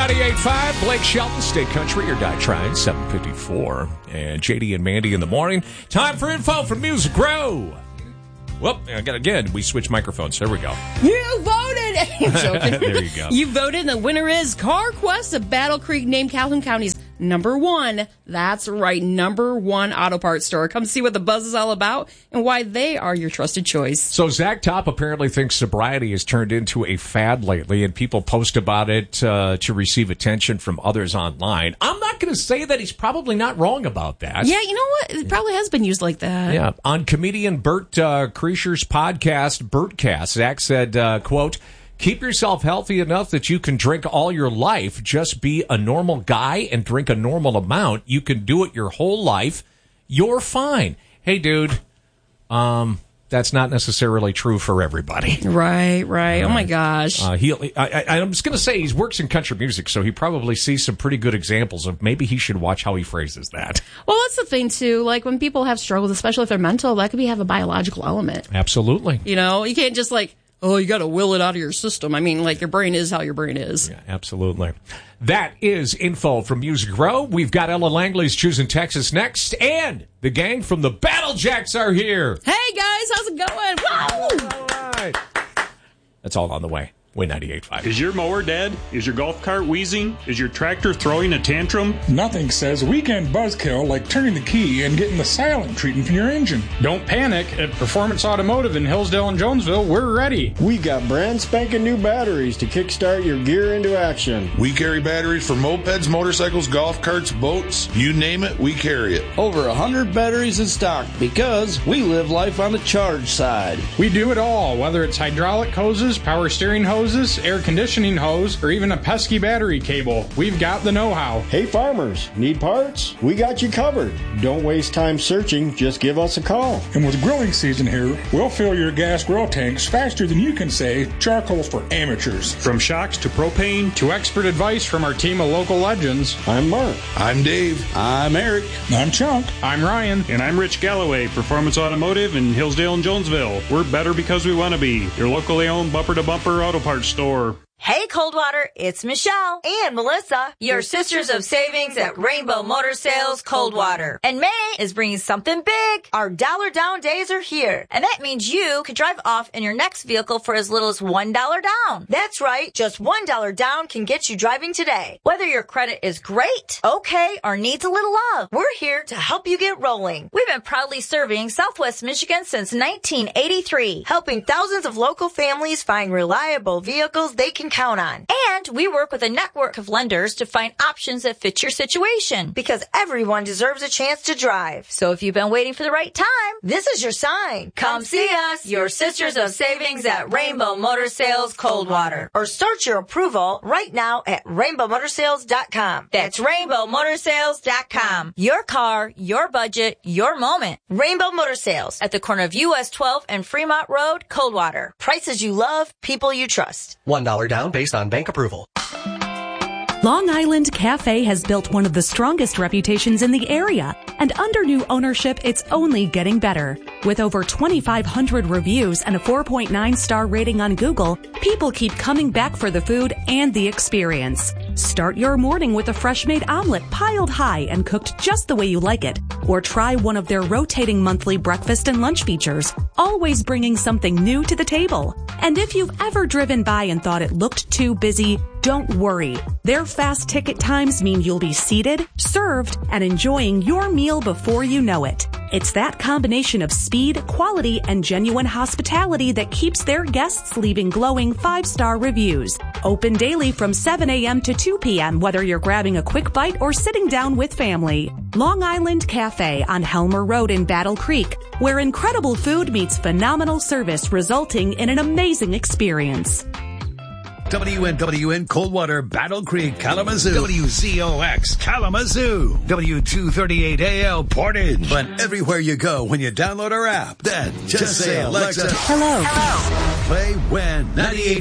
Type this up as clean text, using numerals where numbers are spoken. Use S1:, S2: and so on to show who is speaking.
S1: 98.5, Blake Shelton, State Country, or Die Trying, 7:54. And JD and Mandy in the morning. Time for info from Music Row. Well, again, we switched microphones. There we go.
S2: You voted! I'm joking.
S1: There you go.
S2: You voted, and the winner is CarQuest of Battle Creek, named Calhoun County's #1. That's right, #1 auto parts store. Come see what the buzz is all about and why they are your trusted choice.
S1: So Zach Top apparently thinks sobriety has turned into a fad lately, and people post about it to receive attention from others online. I'm not going to say that he's probably not wrong about that.
S2: Yeah, you know what? It probably has been used like that.
S1: Yeah. On comedian Bert Kreischer's podcast, Bertcast, Zach said, quote, "Keep yourself healthy enough that you can drink all your life. Just be a normal guy and drink a normal amount. You can do it your whole life. You're fine." Hey, dude, that's not necessarily true for everybody.
S2: Right. Oh, my gosh.
S1: I'm just going to say he works in country music, so he probably sees some pretty good examples of maybe he should watch how he phrases that.
S2: Well, that's the thing, too. Like, when people have struggles, especially if they're mental, that could have a biological element.
S1: Absolutely.
S2: You know, you can't just, you got to will it out of your system. I mean, your brain is how your brain is.
S1: Yeah, absolutely. That is info from Music Row. We've got Ella Langley's Choosing Texas next, and the gang from the Battle Jacks are here.
S2: Hey, guys, how's it going? Wow!
S1: All right. That's all on the way. Win 98.5.
S3: Is your mower dead? Is your golf cart wheezing? Is your tractor throwing a tantrum?
S4: Nothing says weekend buzzkill like turning the key and getting the silent treatment for your engine.
S3: Don't panic. At Performance Automotive in Hillsdale and Jonesville, we're ready.
S5: We got brand spanking new batteries to kickstart your gear into action.
S6: We carry batteries for mopeds, motorcycles, golf carts, boats. You name it, we carry it.
S7: Over 100 batteries in stock because we live life on the charge side.
S3: We do it all, whether it's hydraulic hoses, power steering hoses, air conditioning hose, or even a pesky battery cable. We've got the know-how.
S5: Hey farmers, need parts? We got you covered. Don't waste time searching, just give us a call.
S4: And with grilling season here, we'll fill your gas grill tanks faster than you can say charcoal for amateurs.
S3: From shocks to propane to expert advice from our team of local legends.
S5: I'm Mark.
S6: I'm Dave.
S7: I'm Eric.
S4: I'm Chunk.
S3: I'm Ryan. And I'm Rich Galloway, Performance Automotive in Hillsdale and Jonesville. We're better because we want to be. Your locally owned bumper-to-bumper auto parts store.
S8: Hey, Coldwater, it's Michelle and Melissa, your sisters of savings at Rainbow Motor Sales Coldwater. And May is bringing something big. Our dollar down days are here. And that means you could drive off in your next vehicle for as little as $1 down. That's right. Just $1 down can get you driving today. Whether your credit is great, okay, or needs a little love, we're here to help you get rolling. We've been proudly serving Southwest Michigan since 1983, helping thousands of local families find reliable vehicles they can count on. And we work with a network of lenders to find options that fit your situation, because everyone deserves a chance to drive. So if you've been waiting for the right time, this is your sign. Come see us, your sisters of savings at Rainbow Motor Sales Coldwater. Or start your approval right now at rainbowmotorsales.com. That's rainbowmotorsales.com. Your car, your budget, your moment. Rainbow Motor Sales at the corner of US 12 and Fremont Road, Coldwater. Prices you love, people you trust.
S9: $1 down based on bank approval.
S10: Long Island Cafe has built one of the strongest reputations in the area, and under new ownership, it's only getting better. With over 2,500 reviews and a 4.9-star rating on Google, people keep coming back for the food and the experience. Start your morning with a fresh-made omelet piled high and cooked just the way you like it. Or try one of their rotating monthly breakfast and lunch features, always bringing something new to the table. And if you've ever driven by and thought it looked too busy, don't worry. Their fast ticket times mean you'll be seated, served, and enjoying your meal before you know it. It's that combination of speed, quality, and genuine hospitality that keeps their guests leaving glowing 5-star reviews. Open daily from 7 a.m. to 2 p.m., whether you're grabbing a quick bite or sitting down with family. Long Island Cafe on Helmer Road in Battle Creek, where incredible food meets phenomenal service, resulting in an amazing experience.
S11: WNWN Coldwater, Battle Creek, Kalamazoo. WZOX Kalamazoo. W238AL Portage. But everywhere you go when you download our app, then just say, Alexa,
S10: Hello.
S11: Play When 98.